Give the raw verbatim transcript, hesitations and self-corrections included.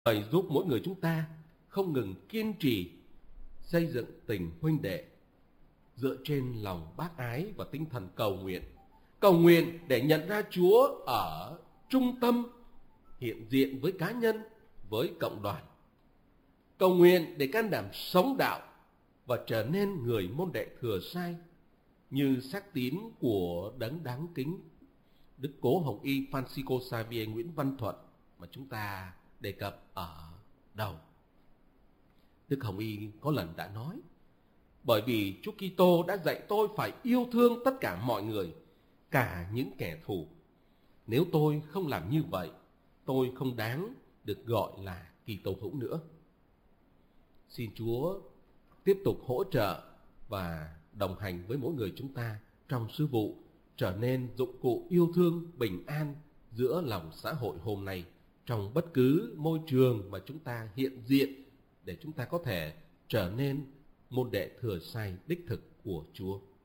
Hãy giúp mỗi người chúng ta không ngừng kiên trì xây dựng tình huynh đệ dựa trên lòng bác ái và tinh thần cầu nguyện. Cầu nguyện để nhận ra Chúa ở trung tâm, hiện diện với cá nhân, với cộng đoàn. Cầu nguyện để can đảm sống đạo và trở nên người môn đệ thừa sai như xác tín của đấng đáng kính Đức Cố Hồng Y Francisco Xavier Nguyễn Văn Thuận mà chúng ta đề cập ở đầu. Đức Hồng Y có lần đã nói: bởi vì Chúa Kitô đã dạy tôi phải yêu thương tất cả mọi người, cả những kẻ thù. Nếu tôi không làm như vậy, tôi không đáng được gọi là Kitô hữu nữa. Xin Chúa tiếp tục hỗ trợ và đồng hành với mỗi người chúng ta trong sứ vụ trở nên dụng cụ yêu thương bình an giữa lòng xã hội hôm nay, trong bất cứ môi trường mà chúng ta hiện diện, để chúng ta có thể trở nên môn đệ thừa sai đích thực của Chúa.